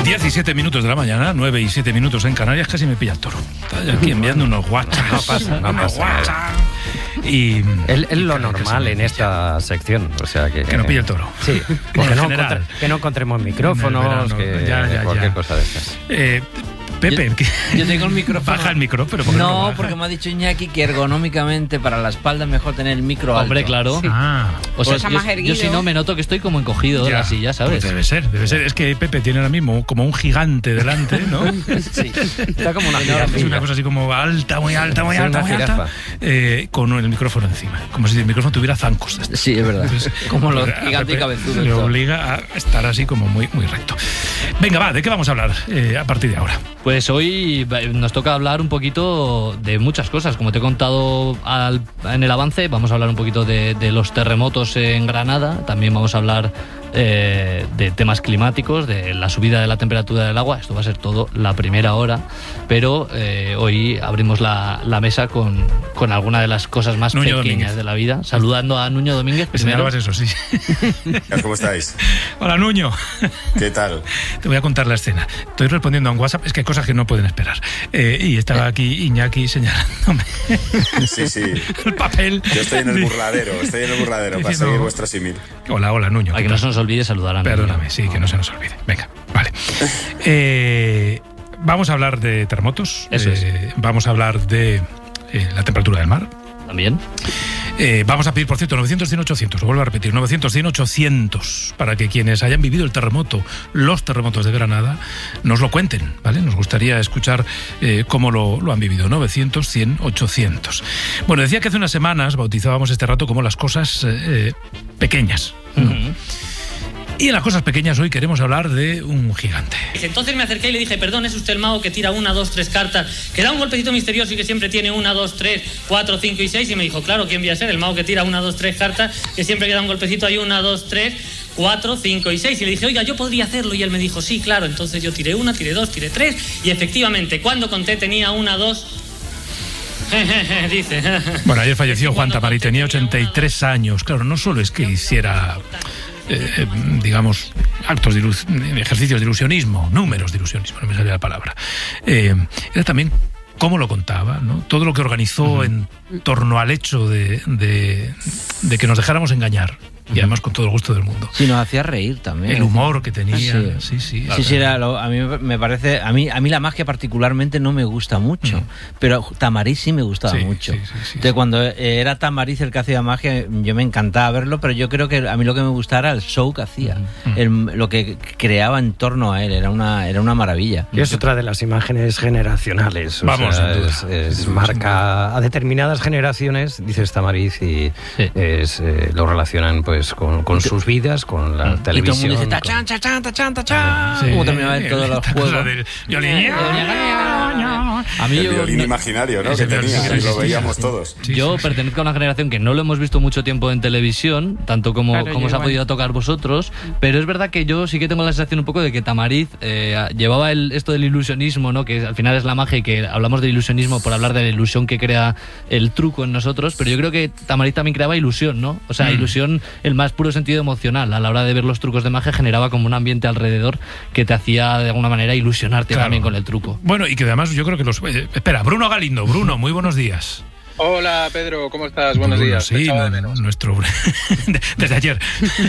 17 minutos de la mañana, 9 y 7 minutos en Canarias, casi me pilla el toro. Está aquí enviando unos WhatsApp. No pasa. Y es lo normal en esta sección, o sea que no pille el toro. Sí, que no encontremos micrófonos, cualquier cosa de estas. Pepe, yo tengo el micrófono. Baja el micro, pero ¿por qué no baja? Porque me ha dicho Iñaki que ergonómicamente para la espalda es mejor tener el micro alto. Hombre, claro. Sí. O sea, yo si no me noto que estoy como encogido de la silla, ¿sabes? Pues debe ser. Es que Pepe tiene ahora mismo como un gigante delante, ¿no? Sí. Está como una jirafa. Es una cosa así como alta, muy alta. Con el micrófono encima. Como si el micrófono tuviera zancos. Sí, es verdad. Como los gigantes y cabezudos. Le obliga a estar así como muy, muy recto. Venga, va, ¿de qué vamos a hablar a partir de ahora? Pues hoy nos toca hablar un poquito de muchas cosas. Como te he contado en el avance, vamos a hablar un poquito de los terremotos en Granada. También vamos a hablar de temas climáticos, de la subida de la temperatura del agua. Esto va a ser todo la primera hora, pero hoy abrimos la mesa con alguna de las cosas más Nuño pequeñas Domínguez. De la vida. Saludando a Nuño Domínguez. Me señalabas eso, sí. ¿Cómo estáis? Hola, Nuño. ¿Qué tal? Te voy a contar la escena. Estoy respondiendo a un WhatsApp, es que hay cosas que no pueden esperar. Y estaba aquí Iñaki señalándome Sí. el papel. Yo estoy en el burladero para seguir vuestro símil. Hola, Nuño. A que no se nos olvide saludar a Nuño. Perdóname, sí, que no se nos olvide. Venga, vale. Vamos a hablar de terremotos. Eso es. Vamos a hablar de la temperatura del mar. También. Vamos a pedir, por cierto, 900-100-800, lo vuelvo a repetir, 900-100-800, para que quienes hayan vivido el terremoto, los terremotos de Granada, nos lo cuenten, ¿vale? Nos gustaría escuchar cómo lo han vivido, 900-100-800. Bueno, decía que hace unas semanas bautizábamos este rato como las cosas pequeñas, ¿no? Y en las cosas pequeñas hoy queremos hablar de un gigante. Entonces me acerqué y le dije, perdón, ¿es usted el mago que tira 1, 2, 3 cartas, que da un golpecito misterioso y que siempre tiene 1, 2, 3, 4, 5 y 6? Y me dijo, claro, ¿quién voy a ser? El mago que tira 1, 2, 3 cartas, que siempre que da un golpecito hay 1, 2, 3, 4, 5 y 6. Y le dije, oiga, yo podría hacerlo. Y él me dijo, sí, claro. Entonces yo tiré 1, tiré 2, tiré 3. Y efectivamente, cuando conté tenía 1, 2... dice. Bueno, ayer falleció Juan Tamarí, tenía 83 años. Claro, no solo es que hiciera... digamos, ejercicios de ilusionismo, números de ilusionismo, no me salía la palabra. Era también cómo lo contaba, ¿no? Todo lo que organizó en torno al hecho de que nos dejáramos engañar. Y además con todo el gusto del mundo. Sí, nos hacía reír también. El humor que tenía. Sí. Sí, a mí me parece... A mí la magia particularmente no me gusta mucho, pero Tamariz sí me gustaba mucho. Entonces, cuando era Tamariz el que hacía magia, yo me encantaba verlo, pero yo creo que a mí lo que me gustaba era el show que hacía, lo que creaba en torno a él, era una maravilla. Y es otra de las imágenes generacionales. Vamos, marca a determinadas generaciones, dices Tamariz, y lo relacionan pues con sus vidas, con la televisión. Y todo el mundo dice tachan, tachan, tachan, tachan. Como terminaban todos los juegos. A mí el violín imaginario, ¿no? Que tenía, y lo veíamos todos. Yo pertenezco a una generación que no lo hemos visto mucho tiempo en televisión, tanto como os ha podido tocar vosotros, pero es verdad que yo sí que tengo la sensación un poco de que Tamariz llevaba esto del ilusionismo, ¿no? Que al final es la magia y que hablamos de ilusionismo por hablar de la ilusión que crea el truco en nosotros, pero yo creo que Tamariz también creaba ilusión, ¿no? O sea, ilusión, el más puro sentido emocional. A la hora de ver los trucos de magia generaba como un ambiente alrededor que te hacía de alguna manera ilusionarte también con el truco. Bueno, y que además yo creo que espera, Bruno Galindo. Bruno, muy buenos días. Hola, Pedro, ¿cómo estás? Buenos días. Sí, nuestro... Desde ayer.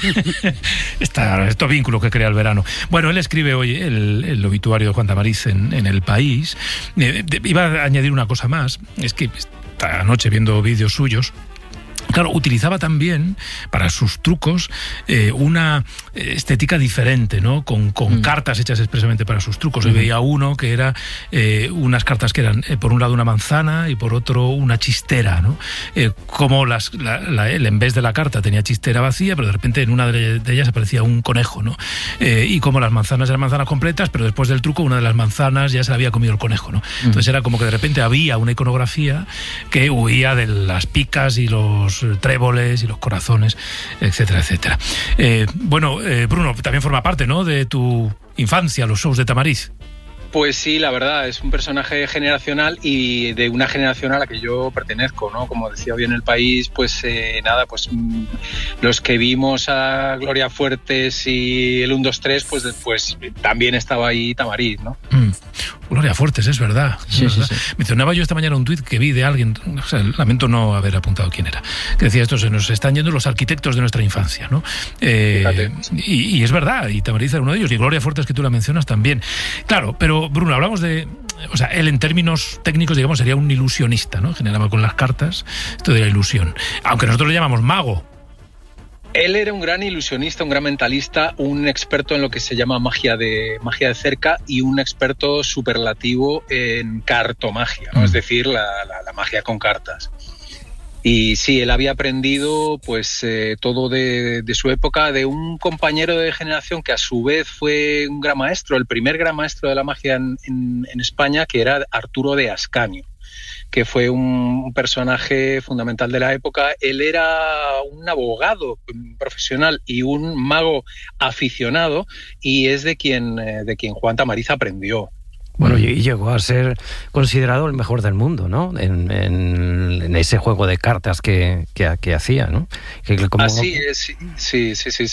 Estos vínculos que crea el verano. Bueno, él escribe hoy el obituario de Juan Tamariz en El País. Iba a añadir una cosa más. Es que esta noche viendo vídeos suyos, claro, utilizaba también para sus trucos una estética diferente, ¿no? Con cartas hechas expresamente para sus trucos. Hoy veía uno que era unas cartas que eran por un lado una manzana y por otro una chistera, ¿no? Como él en vez de la carta tenía chistera vacía, pero de repente en una de ellas aparecía un conejo, ¿no? Y como las manzanas eran manzanas completas, pero después del truco una de las manzanas ya se la había comido el conejo, ¿no? Entonces era como que de repente había una iconografía que huía de las picas y los tréboles y los corazones, etcétera, etcétera. Bueno, Bruno, también forma parte, ¿no?, de tu infancia, los shows de Tamariz. Pues sí, la verdad, es un personaje generacional y de una generación a la que yo pertenezco, ¿no? Como decía hoy en El País, pues los que vimos a Gloria Fuertes y el 1, 2, 3, pues también estaba ahí Tamariz, ¿no? Gloria Fuertes, es verdad. Sí. Mencionaba yo esta mañana un tuit que vi de alguien, o sea, lamento no haber apuntado quién era, que decía esto: se nos están yendo los arquitectos de nuestra infancia, ¿no? Y es verdad, y Tamariz era uno de ellos, y Gloria Fuertes, que tú la mencionas, también. Claro, pero Bruno, hablamos de... O sea, él en términos técnicos, digamos, sería un ilusionista, ¿no? Generaba con las cartas esto de la ilusión. Aunque nosotros le llamamos mago. Él era un gran ilusionista, un gran mentalista, un experto en lo que se llama magia de cerca y un experto superlativo en cartomagia, ¿no? Es decir, la magia con cartas. Y sí, él había aprendido pues todo de su época de un compañero de generación que a su vez fue un gran maestro, el primer gran maestro de la magia en España, que era Arturo de Ascanio, que fue un personaje fundamental de la época. Él era un abogado profesional y un mago aficionado, y es de quien Juan Tamariz aprendió. Bueno, y llegó a ser considerado el mejor del mundo, ¿no? En ese juego de cartas que hacía, ¿no? Así es, sí.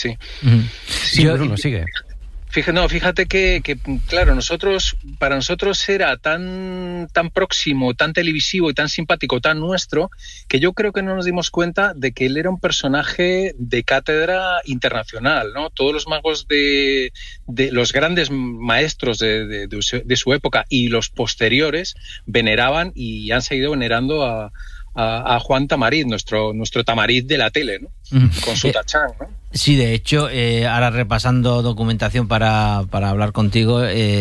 Sí, Bruno, sigue. Fíjate que claro, para nosotros era tan próximo, tan televisivo y tan simpático, tan nuestro, que yo creo que no nos dimos cuenta de que él era un personaje de cátedra internacional, ¿no? Todos los magos de los grandes maestros de su época y los posteriores veneraban y han seguido venerando a Juan Tamariz, nuestro Tamariz de la tele, ¿no? Con su tachán, ¿no? Sí, de hecho, ahora repasando documentación para hablar contigo,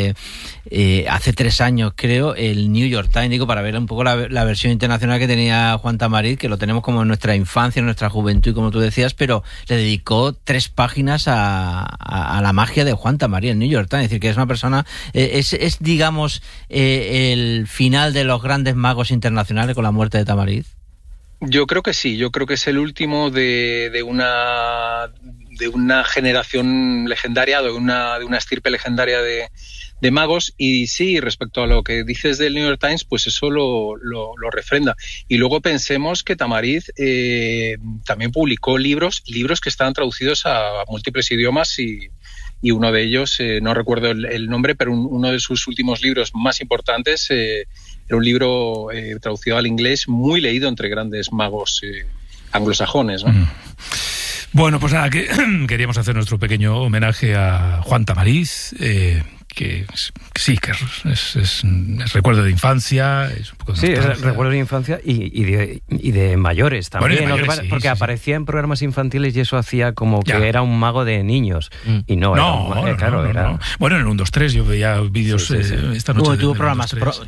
hace 3 años, creo, el New York Times, digo, para ver un poco la versión internacional que tenía Juan Tamariz, que lo tenemos como en nuestra infancia, en nuestra juventud, como tú decías, pero le dedicó 3 páginas a la magia de Juan Tamariz, el New York Times. Es decir, que es una persona, es digamos, el final de los grandes magos internacionales con la muerte de Tamariz. Yo creo que sí, yo creo que es el último de una generación legendaria, de una estirpe legendaria de magos. Y sí, respecto a lo que dices del New York Times, pues eso lo refrenda. Y luego pensemos que Tamariz también publicó libros que estaban traducidos a múltiples idiomas, y uno de ellos, no recuerdo el nombre, pero uno de sus últimos libros más importantes era un libro traducido al inglés, muy leído entre grandes magos anglosajones, ¿no? Bueno, pues nada, queríamos hacer nuestro pequeño homenaje a Juan Tamariz, que sí, que es recuerdo de infancia, es un poco de nostalgia. Es recuerdo de infancia y de mayores también, bueno, de mayores, sí, porque aparecía en programas infantiles y eso hacía como que era un mago de niños, y no era un mago, claro, era... Bueno, en el 1, 2, 3 yo veía vídeos esta noche. Tuvo programas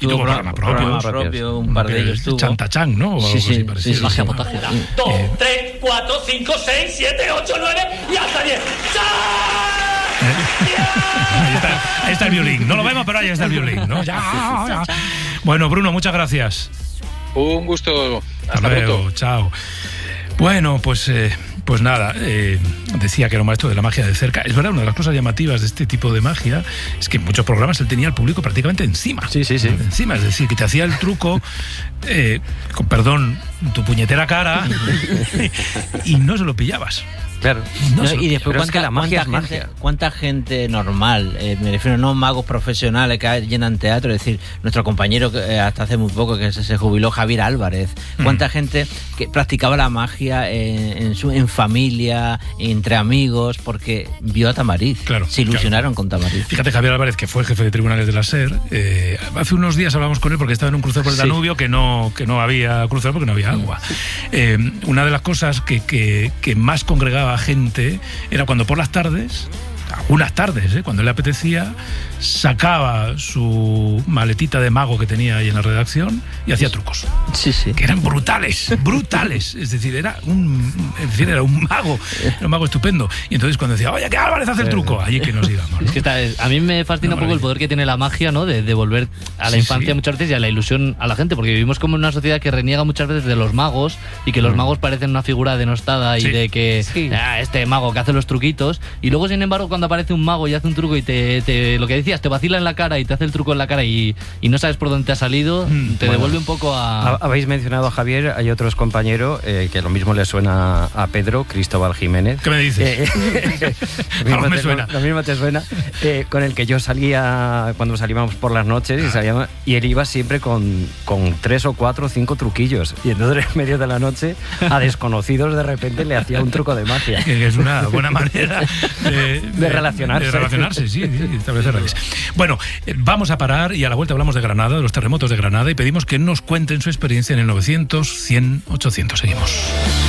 propios, un par de ellos tuvo. Chantachán, ¿no? Sí, magia potágera. 2, 3, 4, 5, 6, 7, 8, 9 y hasta 10. Ahí está el violín. No lo vemos, pero ahí está el violín, ¿no? Ya. Bueno, Bruno, muchas gracias. Un gusto. Hasta luego. pronto. Chao. Bueno, pues nada, decía que era un maestro de la magia de cerca. Es verdad, una de las cosas llamativas de este tipo de magia es que en muchos programas él tenía al público prácticamente encima. Sí. Encima, es decir, que te hacía el truco, con perdón, tu puñetera cara, y no se lo pillabas. Claro. Y después, ¿cuánta gente normal, me refiero, no magos profesionales que llenan teatro? Es decir, nuestro compañero que hasta hace muy poco que se jubiló, Javier Álvarez, ¿cuánta gente que practicaba la magia en familia, entre amigos, porque vio a Tamariz? Claro, se ilusionaron con Tamariz. Fíjate, Javier Álvarez, que fue jefe de tribunales de la SER, hace unos días hablamos con él porque estaba en un crucero por el Danubio que no había crucero porque no había agua. Una de las cosas que más congregaba a gente era cuando por las tardes, algunas tardes, cuando le apetecía, sacaba su maletita de mago que tenía ahí en la redacción y hacía trucos. Sí. Que eran brutales. Es decir, era un mago estupendo. Y entonces cuando decía, oye, que Álvarez hace el truco, allí que nos íbamos, ¿no? Es que a mí me fascina un poco el poder que tiene la magia, ¿no? De volver a la infancia muchas veces y a la ilusión a la gente, porque vivimos como en una sociedad que reniega muchas veces de los magos y que los magos parecen una figura denostada y de que este mago que hace los truquitos, y luego sin embargo cuando aparece un mago y hace un truco y lo que decías, te vacila en la cara y te hace el truco en la cara y no sabes por dónde te ha salido, te devuelve un poco a... Habéis mencionado a Javier, hay otros compañeros que lo mismo le suena a Pedro, Cristóbal Jiménez. ¿Qué me dices? Lo mismo te suena. Con el que yo salía cuando salíamos por las noches y él iba siempre con 3 o 4 o 5 truquillos. Y entonces en medio de la noche a desconocidos de repente le hacía un truco de magia. Que es una buena manera de relacionarse. De relacionarse, sí, establecer redes. Bueno, vamos a parar y a la vuelta hablamos de Granada, de los terremotos de Granada, y pedimos que nos cuenten su experiencia en el 900 100 800. Seguimos.